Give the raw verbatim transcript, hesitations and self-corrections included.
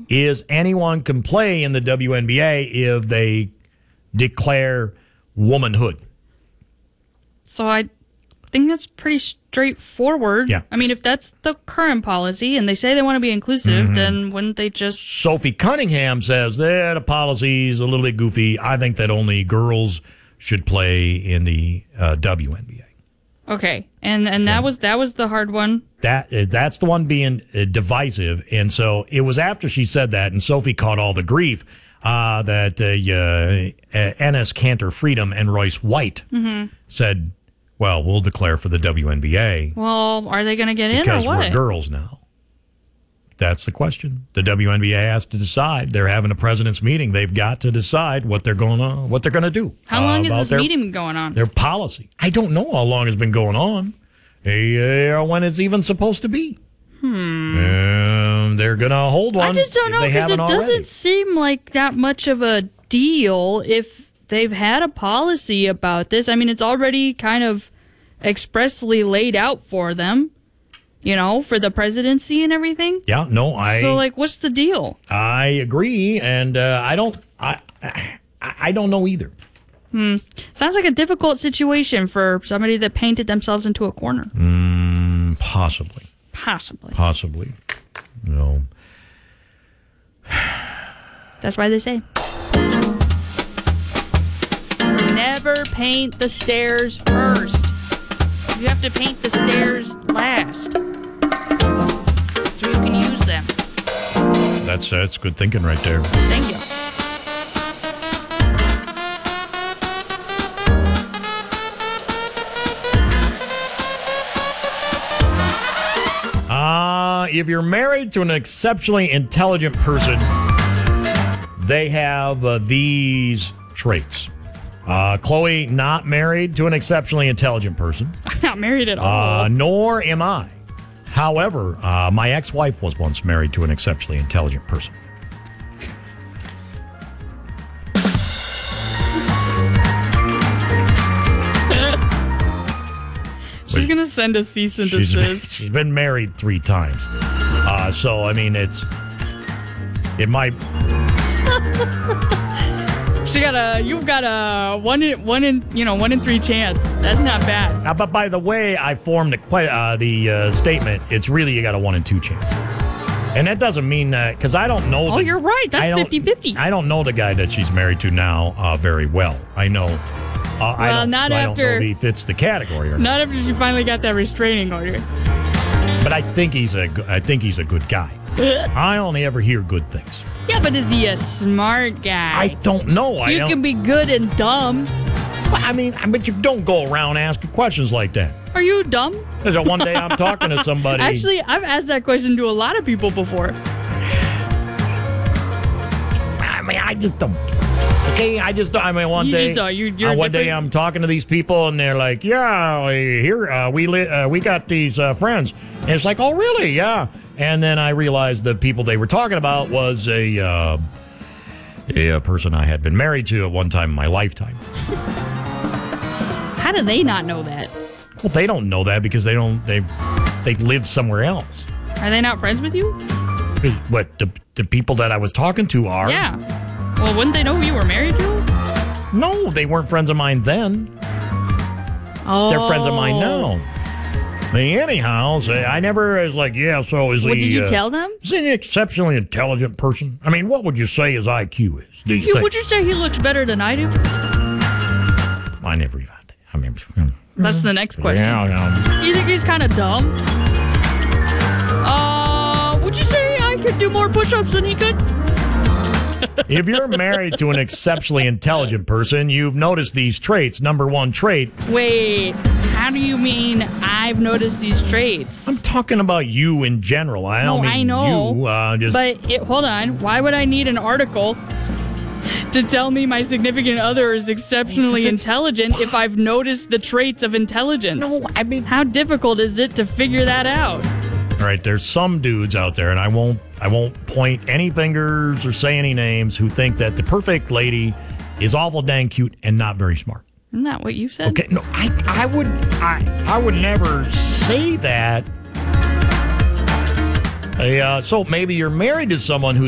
is anyone can play in the W N B A if they declare womanhood. So I think that's pretty straightforward. Yeah. I mean, if that's the current policy and they say they want to be inclusive, Mm-hmm. then wouldn't they just... Sophie Cunningham says that the policy's a little bit goofy. I think that only girls should play in the uh, W N B A. Okay, and and that was that was the hard one. That uh, that's the one being uh, divisive, and so it was after she said that, and Sophie caught all the grief uh, that uh, uh, Enes Kanter Freedom and Royce White Mm-hmm. said, "Well, we'll declare for the W N B A Well, are they going to get in or because what? we're girls now." That's the question. The W N B A has to decide. They're having a president's meeting. They've got to decide what they're going to what they're going to do. How long uh, has about this their, meeting been going on? Their policy. I don't know how long it's been going on. Uh, when it's even supposed to be. Hmm. And they're going to hold one. I just don't know if they because it haven't doesn't already. seem like that much of a deal if they've had a policy about this. I mean, it's already kind of expressly laid out for them, you know, for the presidency and everything. Yeah, no, I So, like, what's the deal? I agree, and uh, I don't I, I I don't know either. Sounds like a difficult situation for somebody that painted themselves into a corner. Mm, possibly, Possibly. possibly. No. That's why they say never paint the stairs first. You have to paint the stairs last so you can use them. That's that's good thinking right there. Thank you. Uh, if you're married to an exceptionally intelligent person, they have uh, these traits. Uh, Chloe, not married to an exceptionally intelligent person, I'm not married at all. uh, nor am I. However, uh, my ex-wife was once married to an exceptionally intelligent person. She's going to send a cease and She's been, desist. she's been married three times. Uh, so, I mean, it's... It might... She got a, you've got a one in, one in, you know, one in three chance. That's not bad. Uh, but by the way I formed the, que- uh, the uh, statement, it's really you got a one in two chance. And that doesn't mean that... Because I don't know... Oh, the- you're right. I That's don't- fifty-fifty. I don't know the guy that she's married to now uh, very well. I know... Uh, I Well, don't, not so I don't after- know if he fits the category or not. Not after she finally got that restraining order. But I think he's a go- I think he's a good guy. I only ever hear good things. Yeah, but is he a smart guy? I don't know. I You don't, can be good and dumb. I mean, but you don't go around asking questions like that. Are you dumb? There's a one day I'm talking to somebody. Actually, I've asked that question to a lot of people before. I mean, I just don't. Okay, I just don't. I mean, one You day, just don't. You- you're uh, one day different. I'm talking to these people, and they're like, "Yeah, here uh, we li- uh, we got these uh, friends," and it's like, "Oh, really? Yeah." And then I realized the people they were talking about was a uh, a, a person I had been married to at one time in my lifetime. How do they not know that? Well, they don't know that because they don't they they live somewhere else. Are they not friends with you? What the the people that I was talking to are? Yeah. Well, wouldn't they know who you were married to? No, they weren't friends of mine then. Oh. They're friends of mine now. I mean, anyhow, so I never was like, yeah, so is What he... did you uh, tell them? Is he an exceptionally intelligent person? I mean, what would you say his I Q is? Do you You, think? would you say he looks better than I do? I never even... I mean... hmm. That's the next question. Yeah, yeah. You think he's kind of dumb? Uh, would you say I could do more push-ups than he could? If you're married to an exceptionally intelligent person, you've noticed these traits. Number one trait... Wait, how do you mean I've noticed these traits? I'm talking about you in general. I don't No, mean I know. you. Uh, just, But it, hold on, why would I need an article to tell me my significant other is exceptionally Because it's- intelligent if I've noticed the traits of intelligence? No, I mean... How difficult is it to figure that out? All right, there's some dudes out there, and I won't I won't point any fingers or say any names, who think that the perfect lady is awful dang cute and not very smart. Isn't that what you said? Okay, no, I I would I I would never say that. Hey, uh, so maybe you're married to someone who